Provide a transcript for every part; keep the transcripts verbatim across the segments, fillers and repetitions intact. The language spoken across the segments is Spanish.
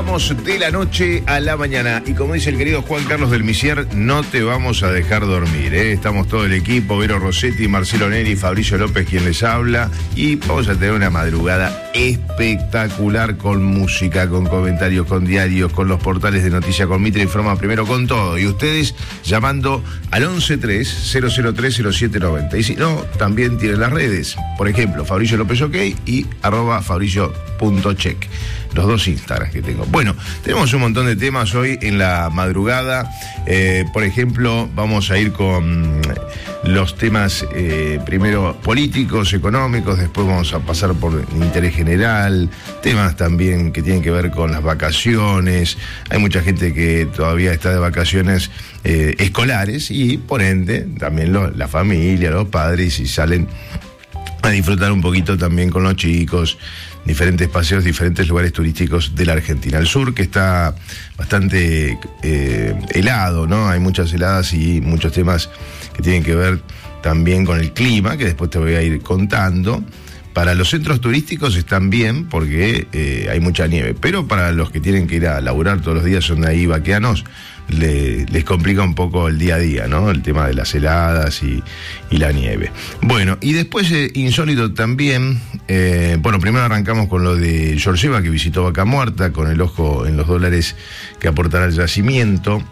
De la noche a la mañana, y como dice el querido Juan Carlos del Misier, no te vamos a dejar dormir, ¿eh? Estamos todo el equipo, Vero Rossetti, Marcelo Neri, Fabricio López quien les habla, y vamos a tener una madrugada espectacular con música, con comentarios, con diarios, con los portales de Noticias, con Mitre Informa Primero, con todo, y ustedes llamando al once tres cero cero tres cero siete noventa, y si no, también tienen las redes, por ejemplo, Fabricio López OK y arroba fabricio punto check, los dos Instagrams que tengo. Bueno, tenemos un montón de temas hoy en la madrugada. Eh, por ejemplo, vamos a ir con los temas eh, primero políticos, económicos, después vamos a pasar por interés general, temas también que tienen que ver con las vacaciones. Hay mucha gente que todavía está de vacaciones eh, escolares y por ende también lo, la familia, los padres, y salen a disfrutar un poquito también con los chicos, diferentes paseos, diferentes lugares turísticos de la Argentina. El sur, que está bastante eh, helado, ¿no? Hay muchas heladas y muchos temas que tienen que ver también con el clima, que después te voy a ir contando. Para los centros turísticos están bien, porque eh, hay mucha nieve, pero para los que tienen que ir a laburar todos los días, son ahí vaqueanos, le, les complica un poco el día a día, ¿no? El tema de las heladas y, y la nieve. Bueno, y después eh, insólito también, eh, bueno, primero arrancamos con lo de Georgieva, que visitó Vaca Muerta, con el ojo en los dólares que aportará el yacimiento.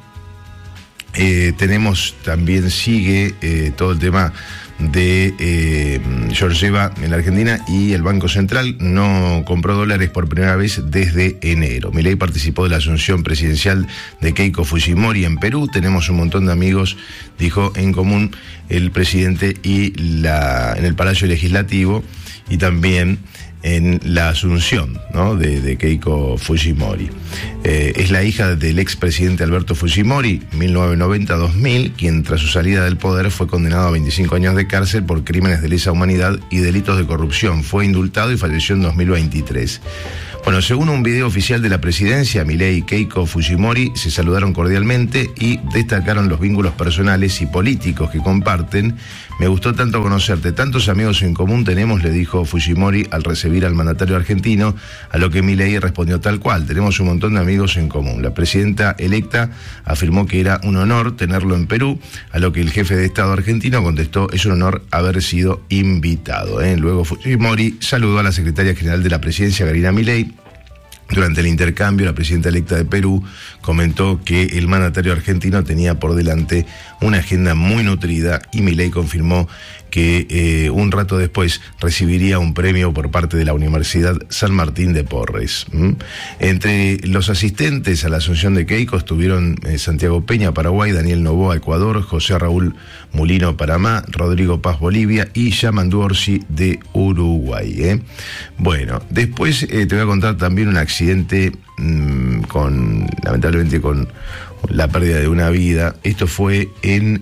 Eh, tenemos también, sigue eh, todo el tema de eh, Georgieva en la Argentina, y el Banco Central no compró dólares por primera vez desde enero. Milei participó de la asunción presidencial de Keiko Fujimori en Perú. Tenemos un montón de amigos, dijo, en común el presidente y la en el Palacio Legislativo, y también en la asunción, ¿no? de, de Keiko Fujimori. Eh, es la hija del expresidente Alberto Fujimori, mil novecientos noventa a dos mil, quien tras su salida del poder fue condenado a veinticinco años de cárcel por crímenes de lesa humanidad y delitos de corrupción. Fue indultado y falleció en dos mil veintitrés. Bueno, según un video oficial de la presidencia, Milei y Keiko Fujimori se saludaron cordialmente y destacaron los vínculos personales y políticos que comparten. Me gustó tanto conocerte, tantos amigos en común tenemos, le dijo Fujimori al recibir al mandatario argentino, a lo que Milei respondió tal cual: tenemos un montón de amigos en común. La presidenta electa afirmó que era un honor tenerlo en Perú, a lo que el jefe de Estado argentino contestó: es un honor haber sido invitado. ¿eh? Luego Fujimori saludó a la secretaria general de la presidencia, Karina Milei. Durante el intercambio, la presidenta electa de Perú comentó que el mandatario argentino tenía por delante una agenda muy nutrida, y Milei confirmó que eh, un rato después recibiría un premio por parte de la Universidad San Martín de Porres. ¿Mm? Entre los asistentes a la asunción de Keiko estuvieron eh, Santiago Peña, Paraguay, Daniel Noboa, Ecuador, José Raúl Mulino, Panamá, Rodrigo Paz, Bolivia, y Yamandu Orsi de Uruguay. ¿eh? Bueno, después eh, te voy a contar también un accidente mmm, con, lamentablemente, con la pérdida de una vida. Esto fue en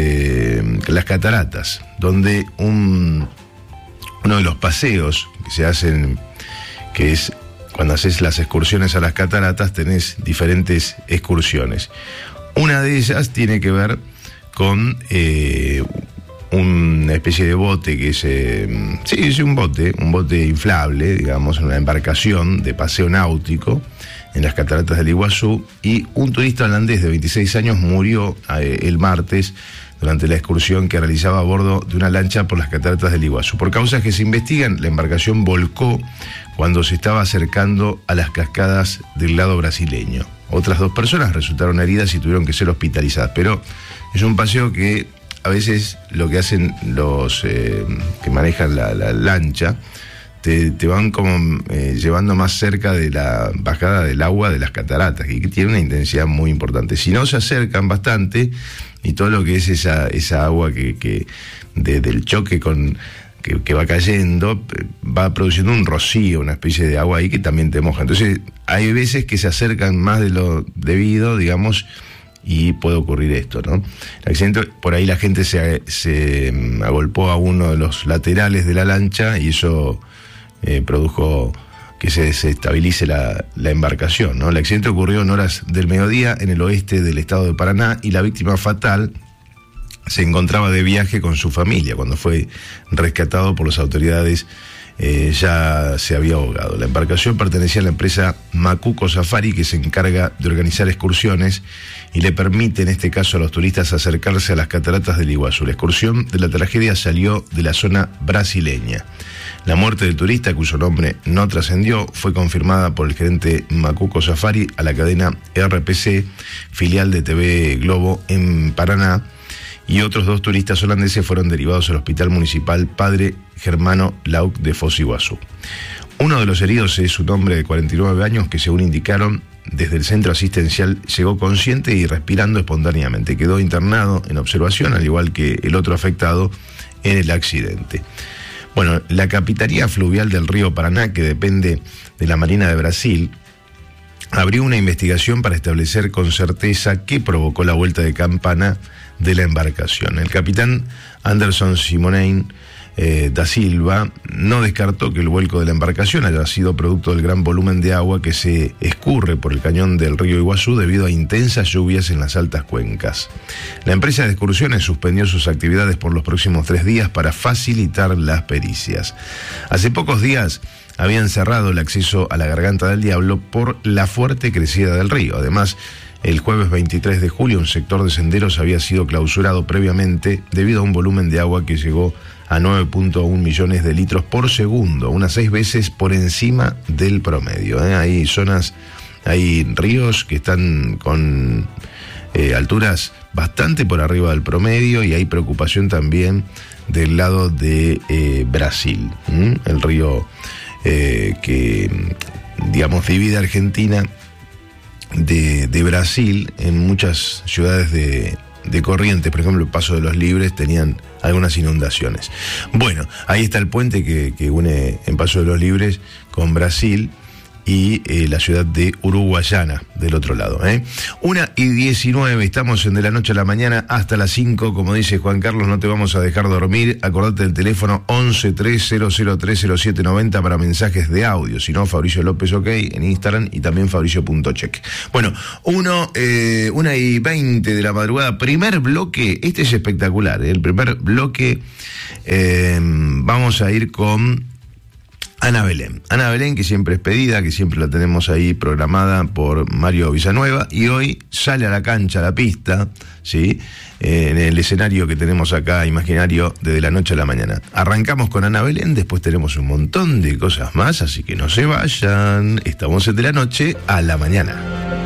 Eh, las cataratas, donde un uno de los paseos que se hacen, que es cuando haces las excursiones a las cataratas, tenés diferentes excursiones. Una de ellas tiene que ver con eh, una especie de bote que es, eh, sí, es un bote, un bote inflable, digamos, una embarcación de paseo náutico en las cataratas del Iguazú, y un turista holandés de veintiséis años murió eh, el martes durante la excursión que realizaba a bordo de una lancha por las cataratas del Iguazú. Por causas que se investigan, la embarcación volcó cuando se estaba acercando a las cascadas del lado brasileño. Otras dos personas resultaron heridas y tuvieron que ser hospitalizadas, pero es un paseo que a veces lo que hacen los eh, que manejan la, la lancha, Te, te van como eh, llevando más cerca de la bajada del agua de las cataratas, y que tiene una intensidad muy importante. Si no, se acercan bastante, y todo lo que es esa, esa agua que, que de, del choque con que, que va cayendo, va produciendo un rocío, una especie de agua ahí que también te moja. Entonces, hay veces que se acercan más de lo debido, digamos, y puede ocurrir esto, ¿no? El accidente, por ahí la gente se, se agolpó a uno de los laterales de la lancha, y eso Eh, produjo que se desestabilice la, la embarcación, ¿no? El accidente ocurrió en horas del mediodía en el oeste del estado de Paraná, y la víctima fatal se encontraba de viaje con su familia cuando fue rescatado por las autoridades eh, ya se había ahogado. La embarcación pertenecía a la empresa Macuco Safari, que se encarga de organizar excursiones y le permite en este caso a los turistas acercarse a las cataratas del Iguazú. La excursión de la tragedia salió de la zona brasileña. La muerte del turista, cuyo nombre no trascendió, fue confirmada por el gerente Macuco Safari a la cadena R P C, filial de T V Globo en Paraná, y otros dos turistas holandeses fueron derivados al Hospital Municipal Padre Germano Lauc de Foz Iguazú. Uno de los heridos es un hombre de cuarenta y nueve años que, según indicaron desde el centro asistencial, llegó consciente y respirando espontáneamente. Quedó internado en observación, al igual que el otro afectado en el accidente. Bueno, la Capitanía Fluvial del Río Paraná, que depende de la Marina de Brasil, abrió una investigación para establecer con certeza qué provocó la vuelta de campana de la embarcación. El capitán Anderson Simonein eh, da Silva no descartó que el vuelco de la embarcación haya sido producto del gran volumen de agua que se escurre por el cañón del río Iguazú debido a intensas lluvias en las altas cuencas. La empresa de excursiones suspendió sus actividades por los próximos tres días para facilitar las pericias. Hace pocos días habían cerrado el acceso a la Garganta del Diablo por la fuerte crecida del río. Además, el jueves veintitrés de julio un sector de senderos había sido clausurado previamente debido a un volumen de agua que llegó a nueve punto uno millones de litros por segundo, unas seis veces por encima del promedio. ¿eh? Hay zonas, hay ríos que están con eh, alturas bastante por arriba del promedio, y hay preocupación también del lado de eh, Brasil, ¿m? el río eh, que, digamos, divide Argentina de, de Brasil. En muchas ciudades de, de Corrientes, por ejemplo, el Paso de los Libres, tenían algunas inundaciones. Bueno, ahí está el puente que, que une en Paso de los Libres con Brasil y eh, la ciudad de Uruguayana del otro lado. ¿eh? Una y diecinueve, estamos en De la Noche a la Mañana hasta las cinco, como dice Juan Carlos, no te vamos a dejar dormir. Acordate del teléfono once tres cero cero tres cero siete noventa para mensajes de audio, si no, Fabricio López OK en Instagram y también fabricio punto check. Bueno, uno, eh, una y veinte de la madrugada, primer bloque, este es espectacular, ¿eh? El primer bloque, eh, vamos a ir con Ana Belén. Ana Belén, que siempre es pedida, que siempre la tenemos ahí programada por Mario Villanueva, y hoy sale a la cancha, a la pista, ¿sí? Eh, en el escenario que tenemos acá, imaginario, de De la Noche a la Mañana. Arrancamos con Ana Belén, después tenemos un montón de cosas más, así que no se vayan. Estamos en De la Noche a la Mañana.